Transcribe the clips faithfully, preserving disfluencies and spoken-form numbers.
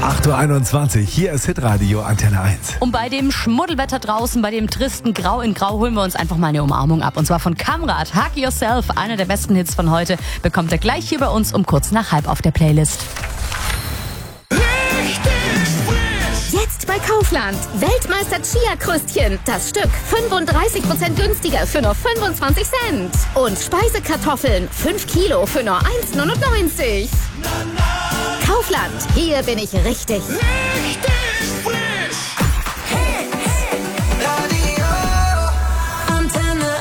acht Uhr einundzwanzig, hier ist Hitradio Antenne eins. Und bei dem Schmuddelwetter draußen, bei dem tristen Grau in Grau, holen wir uns einfach mal eine Umarmung ab. Und zwar von Kamrat, Hug Yourself, einer der besten Hits von heute, bekommt er gleich hier bei uns um kurz nach halb auf der Playlist. Jetzt bei Kaufland. Weltmeister Chia-Krüstchen. Das Stück fünfunddreißig Prozent günstiger für nur fünfundzwanzig Cent. Und Speisekartoffeln fünf Kilo für nur eins neunundneunzig. Kaufland. Hier bin ich richtig. Richtig frisch. Hey, hey. Radio Antenne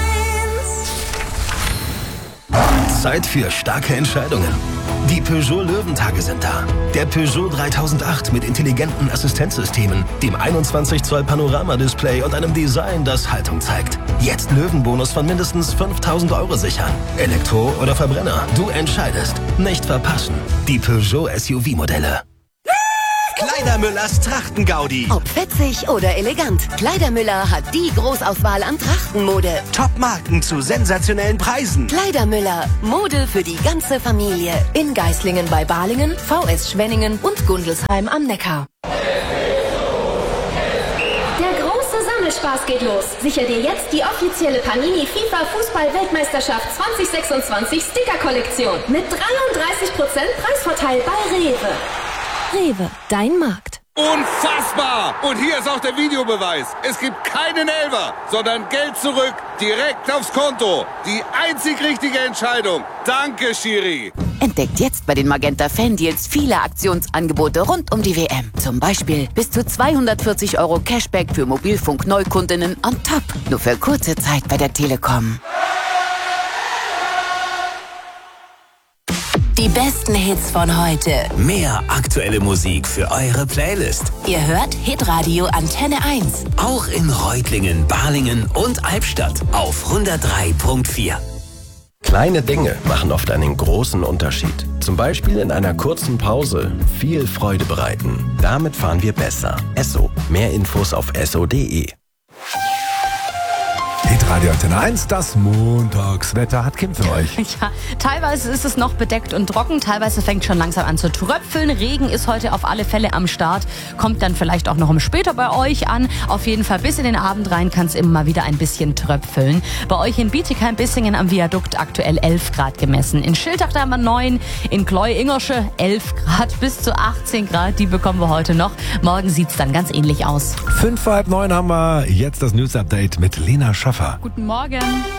eins. Zeit für starke Entscheidungen. Die Peugeot Löwentage sind da. Der Peugeot dreitausendacht mit intelligenten Assistenzsystemen, dem einundzwanzig Zoll Panoramadisplay und einem Design, das Haltung zeigt. Jetzt Löwenbonus von mindestens fünftausend Euro sichern. Elektro oder Verbrenner, du entscheidest. Nicht verpassen. Die Peugeot S U V-Modelle. Kleidermüllers Trachtengaudi. Ob fetzig oder elegant, Kleidermüller hat die Großauswahl an Trachtenmode. Top-Marken zu sensationellen Preisen. Kleidermüller, Mode für die ganze Familie. In Geislingen bei Balingen, V S Schwenningen und Gundelsheim am Neckar. Der große Sammelspaß geht los. Sicher dir jetzt die offizielle Panini FIFA Fußball-Weltmeisterschaft zwanzig sechsundzwanzig Sticker-Kollektion mit dreiunddreißig Prozent Preisvorteil bei Rewe. Rewe, dein Markt. Unfassbar! Und hier ist auch der Videobeweis. Es gibt keinen Elfer, sondern Geld zurück, direkt aufs Konto. Die einzig richtige Entscheidung. Danke, Schiri. Entdeckt jetzt bei den Magenta Fan-Deals viele Aktionsangebote rund um die W M. Zum Beispiel bis zu zweihundertvierzig Euro Cashback für Mobilfunk-Neukundinnen on top. Nur für kurze Zeit bei der Telekom. Die besten Hits von heute. Mehr aktuelle Musik für eure Playlist. Ihr hört Hitradio Antenne eins. Auch in Reutlingen, Balingen und Albstadt auf hundertdrei Komma vier. Kleine Dinge machen oft einen großen Unterschied. Zum Beispiel in einer kurzen Pause viel Freude bereiten. Damit fahren wir besser. Esso. Mehr Infos auf esso punkt de. Hitradio Antenne eins, das Montagswetter hat Kim für euch. Ja, teilweise ist es noch bedeckt und trocken, teilweise fängt schon langsam an zu tröpfeln. Regen ist heute auf alle Fälle am Start, kommt dann vielleicht auch noch um später bei euch an. Auf jeden Fall bis in den Abend rein kann es immer mal wieder ein bisschen tröpfeln. Bei euch in Bietigheim-Bissingen am Viadukt aktuell elf Grad gemessen. In Schiltach da haben wir neun, in Gleu-Ingersche elf Grad bis zu achtzehn Grad. Die bekommen wir heute noch. Morgen sieht es dann ganz ähnlich aus. Fünf vor halb neun haben wir jetzt das News-Update mit Lena Schaffer. Guten Morgen.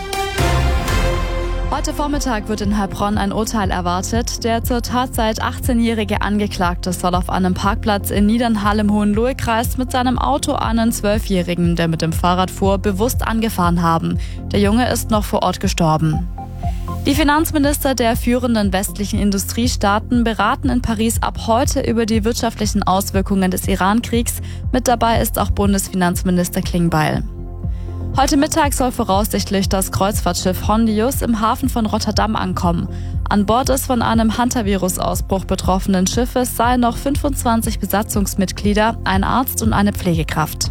Heute Vormittag wird in Heilbronn ein Urteil erwartet. Der zur Tatzeit achtzehnjährige Angeklagte soll auf einem Parkplatz in Niedernhall im Hohenlohe-Kreis mit seinem Auto einen Zwölfjährigen, der mit dem Fahrrad fuhr, bewusst angefahren haben. Der Junge ist noch vor Ort gestorben. Die Finanzminister der führenden westlichen Industriestaaten beraten in Paris ab heute über die wirtschaftlichen Auswirkungen des Iran-Kriegs. Mit dabei ist auch Bundesfinanzminister Klingbeil. Heute Mittag soll voraussichtlich das Kreuzfahrtschiff Hondius im Hafen von Rotterdam ankommen. An Bord des von einem Hantavirus-Ausbruch betroffenen Schiffes seien noch fünfundzwanzig Besatzungsmitglieder, ein Arzt und eine Pflegekraft.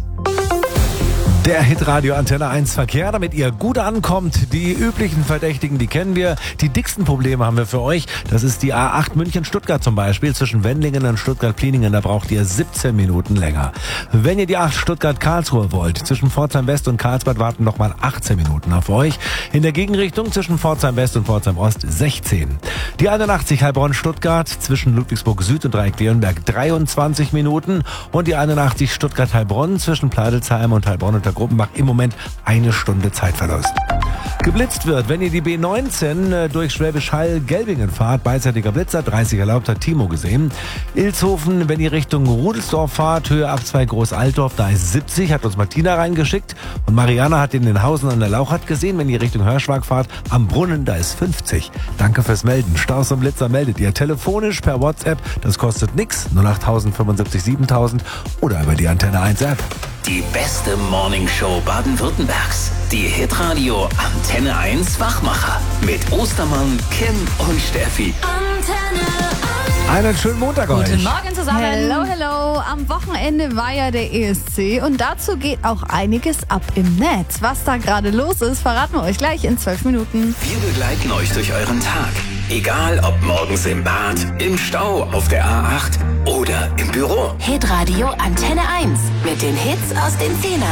Der Hitradio Antenne eins Verkehr, damit ihr gut ankommt. Die üblichen Verdächtigen, die kennen wir. Die dicksten Probleme haben wir für euch. Das ist die A acht München-Stuttgart zum Beispiel. Zwischen Wendlingen und Stuttgart-Pliningen, da braucht ihr siebzehn Minuten länger. Wenn ihr die acht Stuttgart-Karlsruhe wollt, zwischen Pforzheim West und Karlsbad warten nochmal achtzehn Minuten auf euch. In der Gegenrichtung zwischen Pforzheim West und Pforzheim Ost sechzehn. Die einundachtzig Heilbronn-Stuttgart zwischen Ludwigsburg Süd und Dreieck-Leonberg dreiundzwanzig Minuten. Und die einundachtzig Stuttgart-Heilbronn zwischen Pladelsheim und Heilbronn und der Gruppenbach im Moment eine Stunde Zeitverlust. Geblitzt wird, wenn ihr die B neunzehn durch Schwäbisch Hall Gelbingen fahrt, beidseitiger Blitzer, dreißig erlaubt, hat Timo gesehen. Ilshofen, wenn ihr Richtung Rudelsdorf fahrt, Höhe ab zwei Groß-Altdorf, da ist siebzig, hat uns Martina reingeschickt. Und Mariana hat in den Hausen an der Lauchert gesehen, wenn ihr Richtung Hörschwag fahrt, am Brunnen, da ist fünfzig. Danke fürs Melden. Staus und Blitzer meldet ihr telefonisch per WhatsApp, das kostet nix, null acht fünfundsiebzig siebentausend oder über die Antenne eins App. Die beste Morningshow Baden-Württembergs. Die Hitradio Antenne eins Wachmacher. Mit Ostermann, Kim und Steffi. Antenne eins. Einen schönen Montag euch. Guten Morgen zusammen. Hello, hello. Am Wochenende war ja der E S C und dazu geht auch einiges ab im Netz. Was da gerade los ist, verraten wir euch gleich in zwölf Minuten. Wir begleiten euch durch euren Tag. Egal ob morgens im Bad, im Stau, auf der A acht oder im Büro. Hitradio Antenne eins mit den Hits aus den Zehner.